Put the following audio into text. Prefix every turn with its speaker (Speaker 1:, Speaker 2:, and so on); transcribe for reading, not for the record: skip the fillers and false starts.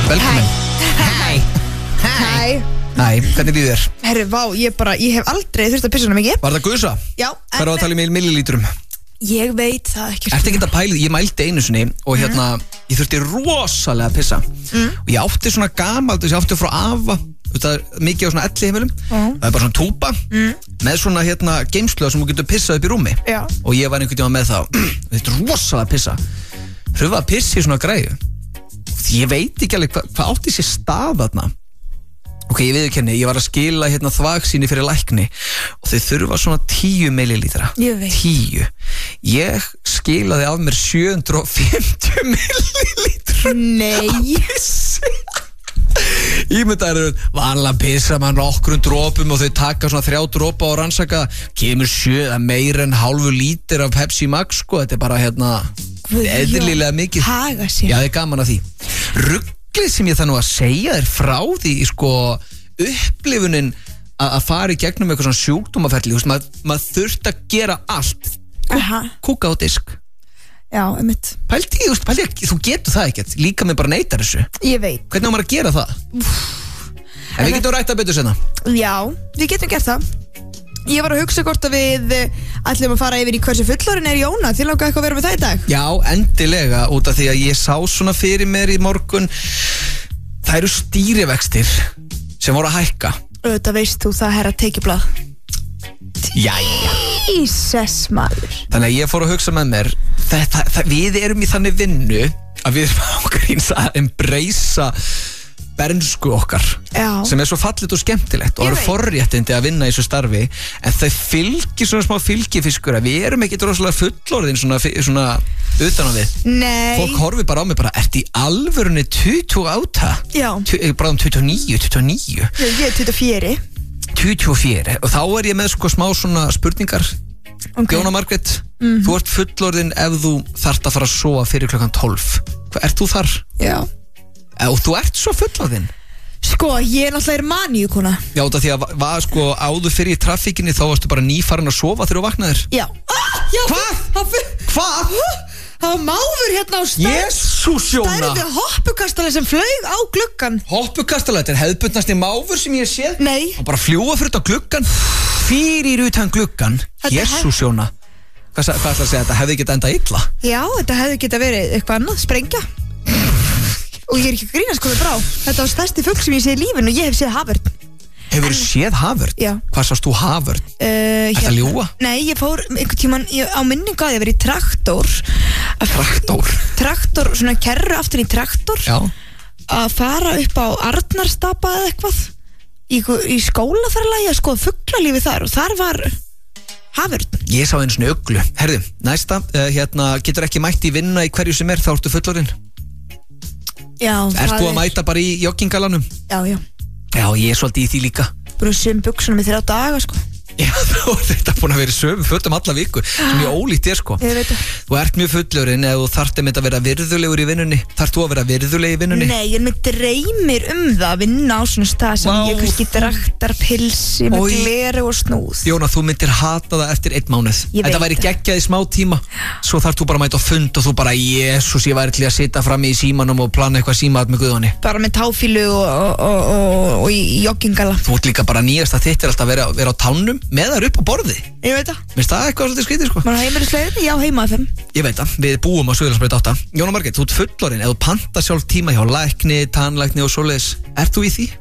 Speaker 1: Velkomin.
Speaker 2: Hæ.
Speaker 1: Hæ, hvernig líður þér?
Speaker 2: Herru, vá, ég hef aldrei þurft að pissa svona mikið.
Speaker 1: Var það gusa?
Speaker 2: Já.
Speaker 1: Hvað er að tala í millilítrum?
Speaker 2: Ég veit það ekki.
Speaker 1: Ertu ekki að pæla því? Ég mældi einu sinni og ég þurfti rosalega að pissa. Og ég átti svona gamalt, ég átti frá afa. Það er mikið á svona elliheimilum. Það er bara svona túpa með svona geymslu sem þú getur pissað upp í rúmi.
Speaker 2: Já.
Speaker 1: Og ég var einhvern tíma með það. Þetta er rosalega að pissa. Pröfa að pissa í svona græju. Ég veit ekki alveg hvað átti sér stað þarna. Ok, ég viðurkenni, ég var að skila þvagsýni fyrir lækni og þau þurfa svona 10 millilítra.
Speaker 2: Ég veit.
Speaker 1: 10. Ég skilaði af mér 750 millilítra.
Speaker 2: Nei.
Speaker 1: Ímyndaður vanlega pissa mann nokkrum dropum og þau taka svona 3 dropa og rannsaka kemur 7 meira en halvu lítir af Pepsi Max sko, þetta er bara eðlilega mikið.
Speaker 2: Haga sér.
Speaker 1: Já, það er gaman að því. Rugglið sem ég það nú að segja þér frá því sko upplifunin að fara í gegnum eitthvað svona sjúkdómaferli, þú veist, maður þurft að gera allt. Kúka á disk.
Speaker 2: Já, einmitt.
Speaker 1: Pældi, þú getur það ekkert, líka með bara neytar þessu.
Speaker 2: Ég veit.
Speaker 1: Hvernig á maður að gera það? En við getum rætt að betur senna.
Speaker 2: Já, við getum gert það. Ég var að hugsa hvort að við ætlum að fara yfir í hversu fullorinn er Jóna. Þið langar eitthvað að vera með það í dag?
Speaker 1: Já, endilega, út af því að ég sá svona fyrir mér í morgun. Það eru stýrivextir sem voru að hækka.
Speaker 2: Þetta veist þú það, herra tekiblað.
Speaker 1: Jæja.
Speaker 2: Jesus maður.
Speaker 1: Þannig að ég fór að hugsa með mér, við erum í þannig vinnu að við erum ágríns að embracea bernsku okkar. Já. Sem er svo fallit og skemmtilegt og eru forréttindi að vinna í þessu starfi, en þau fylgir svona smá fylgifiskur að við erum ekki rosalega fullorðin svona utan á við.
Speaker 2: Nei.
Speaker 1: Fólk horfir bara á mig bara, ertu í alvörunni 28?
Speaker 2: Já.
Speaker 1: Bara 29.
Speaker 2: Já, ég er 24.
Speaker 1: 24, og þá er ég með sko smá svona spurningar. Jóna Margrét, þú ert fullorðin ef þú þarft að fara að sofa fyrir klukkan 12. Ert þú þar?
Speaker 2: Já.
Speaker 1: Og þú ert svo fullorðin.
Speaker 2: Sko, ég er náttúrulega maníukona.
Speaker 1: Já, þetta því að var sko áður fyrir í traffíkinni þá varstu bara nýfarin að sofa þegar þú vaknaðir.
Speaker 2: Já.
Speaker 1: Hvað? Hvað?
Speaker 2: Það var máfur hérna á
Speaker 1: Jesús, Jóna.
Speaker 2: stærði hoppukastali sem flaug á gluggan.
Speaker 1: Hoppukastali, þetta er hefðbundnasti máfur sem ég hef séð.
Speaker 2: Nei.
Speaker 1: Og bara fljúa fyrir þetta gluggan, fyrir utan gluggan. Jesús, Jóna. Hvað ætla að segja, þetta hefði getað endað illa? Já,
Speaker 2: þetta hefði getað verið eitthvað annað, sprengja. Og ég er ekki að grínast komið brá. Þetta var stærsti fugl sem ég séð í lífinu og ég hef séð haförn.
Speaker 1: Hefur þú séð haförn?
Speaker 2: Já.
Speaker 1: Hvað sást þú haförn? Þetta að ljúga?
Speaker 2: Nei, ég fór einhvern tímann á minningu að ég verið í traktor. Traktor, svona kerru aftur í traktor.
Speaker 1: Já.
Speaker 2: Að fara upp á Arnarstapa eða eitthvað. Í skólaferðalagi að skoða fuglalífi þar og þar var haförn.
Speaker 1: Ég sá einu svona uglu. Herðu, næsta, getur ekki mætt í vinna í hverju sem er, þá ertu fullorðin.
Speaker 2: Já,
Speaker 1: ert þú að mæta bara í joggingalanum?
Speaker 2: Já.
Speaker 1: Já, ég er svolítið í því líka.
Speaker 2: Búin að sömu buksunum í 3 daga, sko.
Speaker 1: Já, þá er þetta búin að vera í sömu fötum alla viku, sem ég ólíkt er sko.
Speaker 2: Ég veit það.
Speaker 1: Þú ert mjög fullorinn eða þú þarft að vera virðulegur í vinnunni. Þarft þú að vera virðuleg í vinnunni?
Speaker 2: Nei, en mér dreymir það að vinna á svona stað sem ég kannski draktar pilsi með gleru og snúð.
Speaker 1: Jóna, þú myndir hata það eftir 1 mánuð. Þetta væri geggjað í smá tíma. Svo þarft þú bara að mæta á fund og þú bara, Jesús, ég væri til að sitja frammi í símanum og plana eitthvað símat með Guðjóni. Bara með táfílu og í joggingala. Þú ert líka bara nýjasta þitt er alltaf að vera á tánum með þar upp á borði.
Speaker 2: Ég veit það.
Speaker 1: Minnst það eitthvað svolítið skrítið sko?
Speaker 2: Maður heimilislegin, já, heima FM.
Speaker 1: Ég veit það, við búum á Suðurlandsbraut 8. Jóna Margrét, þú ert fullorinn, ef þú panta sjálf tíma hjá lækni, tannlækni og svoleiðis, ert þú í því?